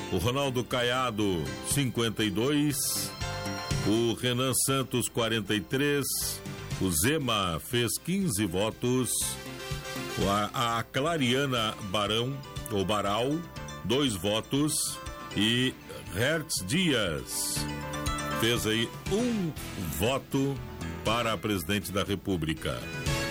O Ronaldo Caiado, 52. O Renan Santos, 43. O Zema fez 15 votos. A Clariana Baral, 2 votos. E Hertz Dias fez aí 1 voto para a presidente da República.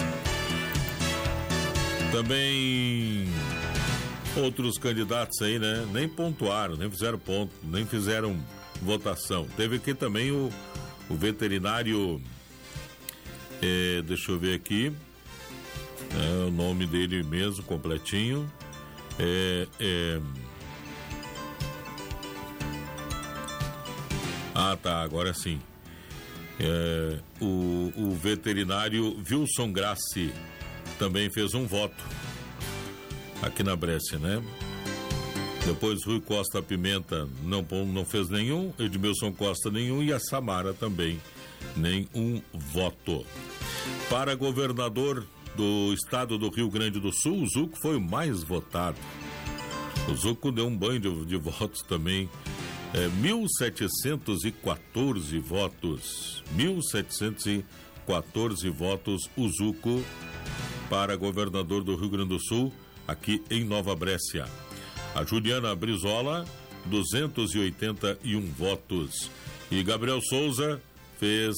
Também outros candidatos aí, né? Nem pontuaram, nem fizeram ponto, nem fizeram votação. Teve aqui também o veterinário, deixa eu ver aqui, o nome dele mesmo, completinho, tá, agora sim. O veterinário Wilson Grassi também fez 1 voto aqui na Brécia, né? Depois Rui Costa Pimenta não fez nenhum, Edmilson Costa nenhum e a Samara também nenhum voto. Para governador do estado do Rio Grande do Sul, o Zuco foi o mais votado. O Zuco deu um banho de votos também. 1.714 votos. 1.714 votos o Zuco para governador do Rio Grande do Sul, aqui em Nova Brécia. A Juliana Brizola, 281 votos. E Gabriel Souza fez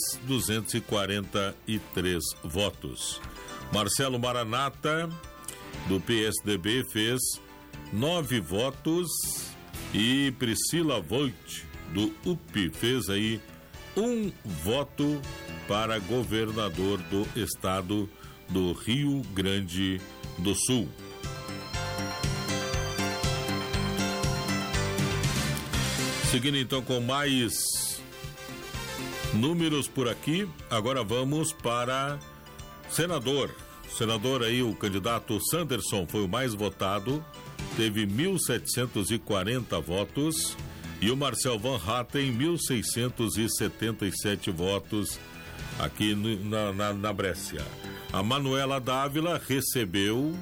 243 votos. Marcelo Maranata, do PSDB, fez 9 votos. E Priscila Voigt, do UP, fez aí 1 voto para governador do estado do Rio Grande do Sul. Seguindo então com mais números por aqui, agora vamos para senador. Senador aí, o candidato Sanderson foi o mais votado, teve 1.740 votos, e o Marcel Van Hatten, 1.677 votos aqui na Brécia. A Manuela Dávila recebeu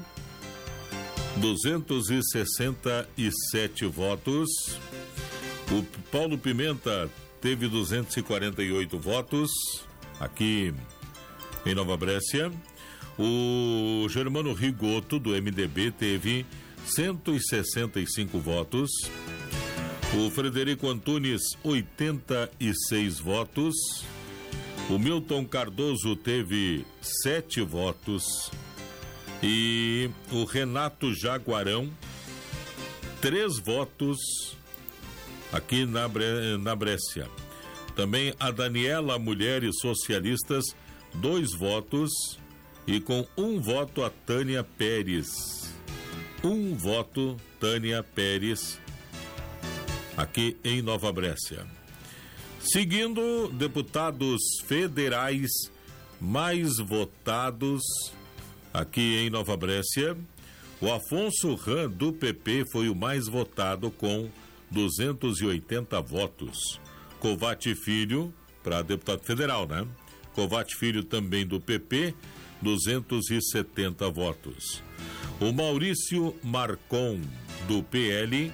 267 votos. O Paulo Pimenta teve 248 votos aqui em Nova Brécia. O Germano Rigoto, do MDB, teve 165 votos. O Frederico Antunes, 86 votos. O Milton Cardoso teve 7 votos. E o Renato Jaguarão, 3 votos aqui na Brécia. Também a Daniela Mulheres Socialistas, 2 votos. E com 1 voto a Tânia Pérez. 1 voto, Tânia Pérez, aqui em Nova Brécia. Seguindo, deputados federais mais votados aqui em Nova Brécia, o Afonso Ram, do PP, foi o mais votado com 280 votos. Covatti Filho, para deputado federal, né? Covatti Filho, também do PP, 270 votos. O Maurício Marcon, do PL,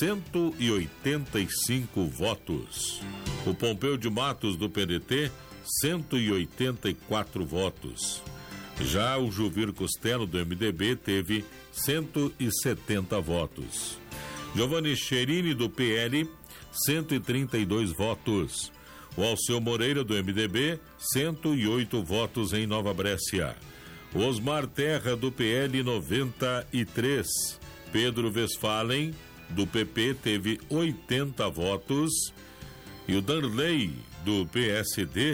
185 votos. O Pompeu de Matos, do PDT, 184 votos. Já o Juvir Costello, do MDB, teve 170 votos. Giovanni Cherini, do PL, 132 votos. O Alceu Moreira, do MDB, 108 votos em Nova Brécia. O Osmar Terra, do PL, 93. Pedro Westphalen, do PP, teve 80 votos. E o Darley, do PSD,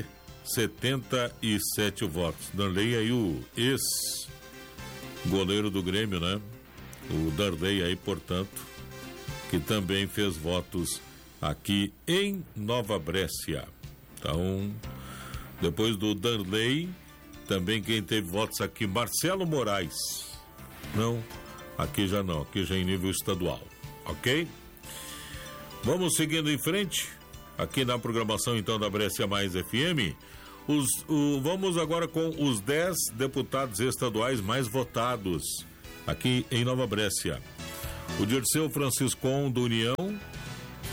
77 votos. Darley aí, o ex-goleiro do Grêmio, né? O Darley aí, portanto, que também fez votos aqui em Nova Brécia. Então, depois do Darley, também quem teve votos aqui, Marcelo Moraes. Não, aqui já não, aqui já em nível estadual, ok? Vamos seguindo em frente, aqui na programação então da Brécia Mais FM. Vamos agora com os 10 deputados estaduais mais votados aqui em Nova Brécia. O Dirceu Franciscon, do União,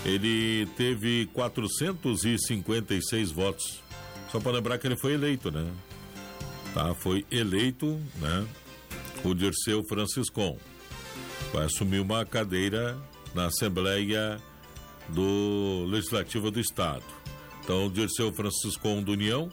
ele teve 456 votos. Só para lembrar que ele foi eleito, né? Tá, foi eleito, né? O Dirceu Franciscon vai assumir uma cadeira na Assembleia do Legislativo do Estado. Então, Dirceu Franciscon do União,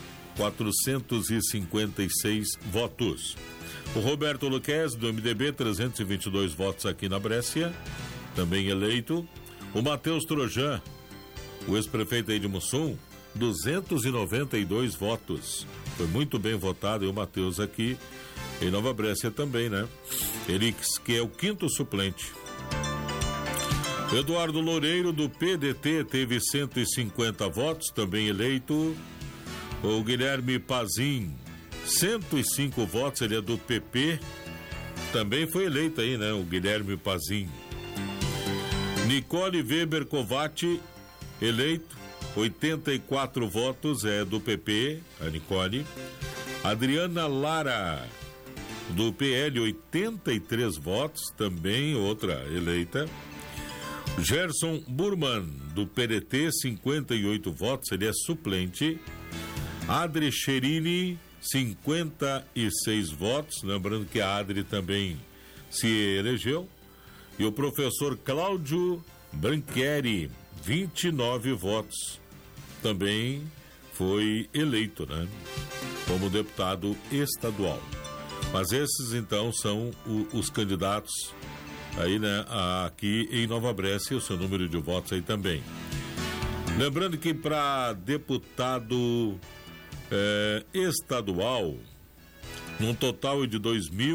456 votos. O Roberto Luquez, do MDB, 322 votos aqui na Brécia, também eleito. O Matheus Trojan, o ex-prefeito aí de Mussum, 292 votos. Foi muito bem votado, e o Matheus aqui em Nova Brécia também, né? Ele que é o 5º suplente. Eduardo Loureiro, do PDT, teve 150 votos, também eleito. O Guilherme Pazin, 105 votos, ele é do PP, também foi eleito aí, né? O Guilherme Pazin. Nicole Weber Covatti, eleito, 84 votos, é do PP, a Nicole. Adriana Lara, do PL, 83 votos, também outra eleita. Gerson Burman, do PDT, 58 votos, ele é suplente. Adri Cherini, 56 votos, lembrando que a Adri também se elegeu. E o professor Cláudio Branchieri, 29 votos, também foi eleito, né? Como deputado estadual. Mas esses, então, são os candidatos aí, né? Aqui em Nova Brécia, o seu número de votos aí também. Lembrando que para deputado estadual, num total de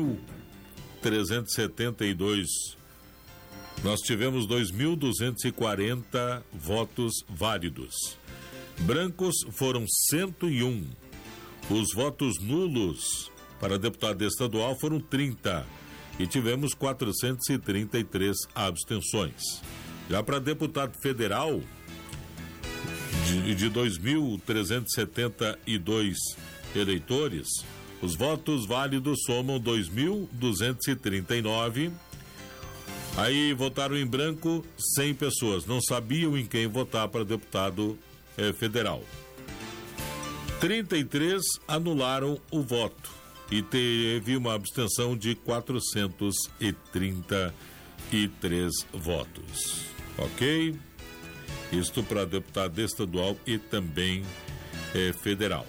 2.372, nós tivemos 2.240 votos válidos. Brancos foram 101. Os votos nulos para deputado estadual foram 30. E tivemos 433 abstenções. Já para deputado federal, de 2.372 eleitores, os votos válidos somam 2.239. Aí votaram em branco 100 pessoas, não sabiam em quem votar para deputado federal. 33 anularam o voto e teve uma abstenção de 433 votos. Ok? Isto para deputado estadual e também federal.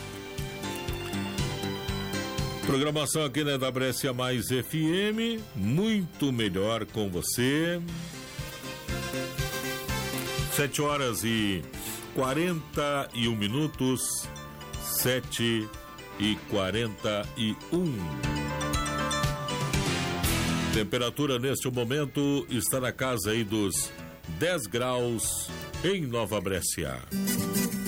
Programação aqui na da Brécia Mais FM, muito melhor com você. 7h41, 7h41. Temperatura neste momento está na casa aí dos 10 graus em Nova Brécia.